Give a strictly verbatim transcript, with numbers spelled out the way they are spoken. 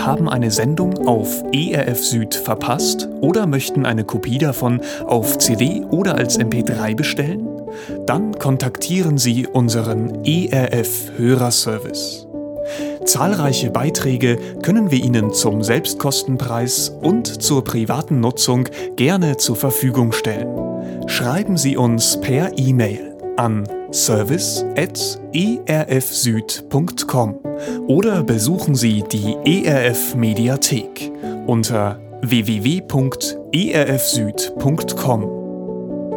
haben eine Sendung auf E R F Süd verpasst oder möchten eine Kopie davon auf C D oder als M P drei bestellen? Dann kontaktieren Sie unseren E R F-Hörerservice. Zahlreiche Beiträge können wir Ihnen zum Selbstkostenpreis und zur privaten Nutzung gerne zur Verfügung stellen. Schreiben Sie uns per E-Mail an service at e r f süd punkt com oder besuchen Sie die E R F Mediathek unter w w w punkt e r f süd punkt com.